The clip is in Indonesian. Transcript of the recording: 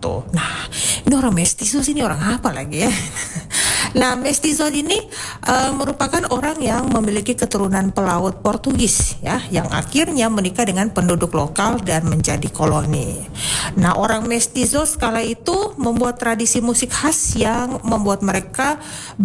tuh. Nah, ini orang mestizos ini orang apa lagi ya? Nah, mestizos ini merupakan orang yang memiliki keturunan pelaut Portugis ya, yang akhirnya menikah dengan penduduk lokal dan menjadi koloni. Nah, orang mestizos kala itu membuat tradisi musik khas yang membuat mereka